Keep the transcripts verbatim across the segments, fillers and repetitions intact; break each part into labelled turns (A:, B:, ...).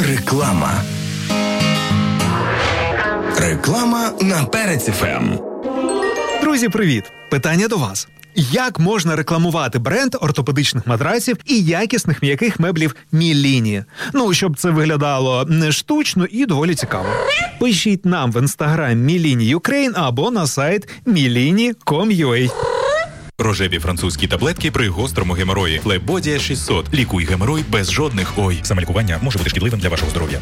A: Реклама. Реклама на Перець еф ем.
B: Друзі, привіт! Питання до вас. Як можна рекламувати бренд ортопедичних матраців і якісних м'яких меблів Міліні? Ну, щоб це виглядало не штучно і доволі цікаво. Пишіть нам в інстаграм Міліні Юкрейн або на сайт міліні крапка ком крапка ю а.
C: Рожеві французькі таблетки при гострому геморої. Флебодія шістсот. Лікуй геморой без жодних ой. Самолікування може бути шкідливим для вашого здоров'я.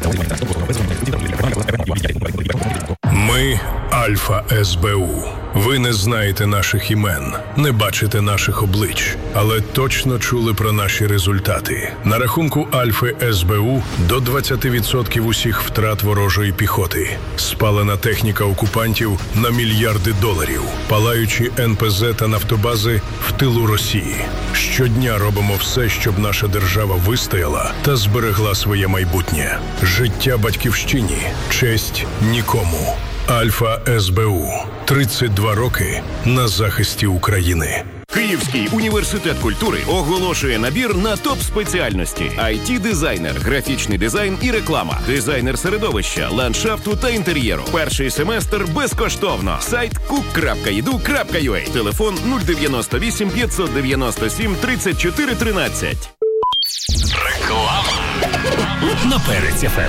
D: Ми – Альфа ес бе у. Ви не знаєте наших імен, не бачите наших облич, але точно чули про наші результати. На рахунку Альфи ес бе у до двадцять відсотків усіх втрат ворожої піхоти. Спалена техніка окупантів на мільярди доларів. Палаючі ен пе зет та нафтобази в тилу Росії. Щодня робимо все, щоб наша держава вистояла та зберегла своє майбутнє. Життя батьківщині, честь нікому. Альфа ес бе у. тридцять два роки на захисті України.
E: Київський університет культури оголошує набір на топ-спеціальності: ай ті-дизайнер, графічний дизайн і реклама, дизайнер середовища, ландшафту та інтер'єру. Перший семестр безкоштовно. Сайт кук крапка і ді ю крапка ю а. Телефон нуль дев'яносто вісім п'ятсот дев'яносто сім тридцять чотири тринадцять.
A: Реклама на Перець еф ем.